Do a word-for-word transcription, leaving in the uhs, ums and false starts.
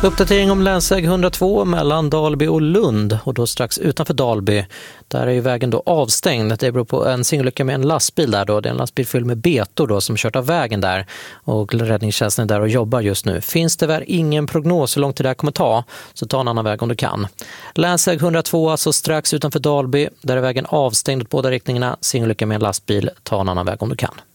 Uppdatering om länsväg hundratvå mellan Dalby och Lund och då strax utanför Dalby. Där är ju vägen då avstängd. Det beror på en singelolycka med en lastbil där då. Det är en lastbil fylld med betor då som kört av vägen där. Och räddningstjänsten är där och jobbar just nu. Finns det väl ingen prognos hur långt det där kommer ta, så ta en annan väg om du kan. Länsväg hundratvå alltså strax utanför Dalby. Där är vägen avstängd åt båda riktningarna. Singelolycka med en lastbil, ta en annan väg om du kan.